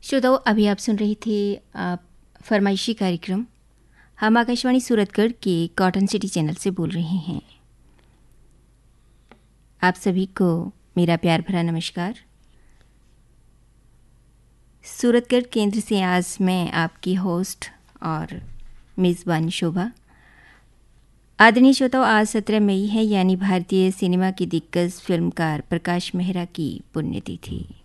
श्रोताओं, अभी आप सुन रहे थे फरमाइशी कार्यक्रम। हम आकाशवाणी सूरतगढ़ के कॉटन सिटी चैनल से बोल रहे हैं। आप सभी को मेरा प्यार भरा नमस्कार। सूरतगढ़ केंद्र से आज मैं आपकी होस्ट और मेज़बान शोभा। आदरणीय श्रोताओं, आज 17 मई है, यानी भारतीय सिनेमा के दिग्गज फिल्मकार प्रकाश मेहरा की पुण्यतिथि।